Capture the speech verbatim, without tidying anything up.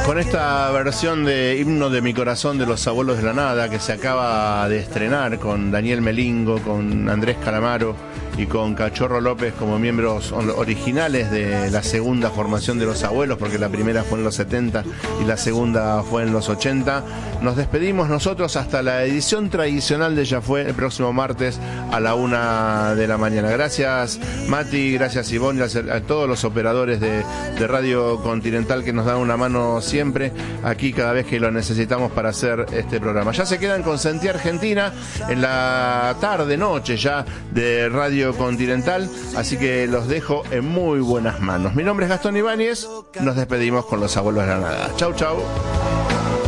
Con esta versión de Himno de mi corazón de los Abuelos de la Nada, que se acaba de estrenar con Daniel Melingo, con Andrés Calamaro y con Cachorro López como miembros originales de la segunda formación de Los Abuelos, porque la primera fue en los setenta y la segunda fue en los ochenta. Nos despedimos nosotros hasta la edición tradicional de Ya Fue el próximo martes a la una de la mañana. Gracias Mati, gracias Ivonne, gracias a todos los operadores de, de Radio Continental que nos dan una mano siempre aquí cada vez que lo necesitamos para hacer este programa. Ya se quedan con Sentí Argentina en la tarde, noche ya de Radio Continental, así que los dejo en muy buenas manos. Mi nombre es Gastón Ibáñez, nos despedimos con Los Abuelos de la Nada. Chau, chau.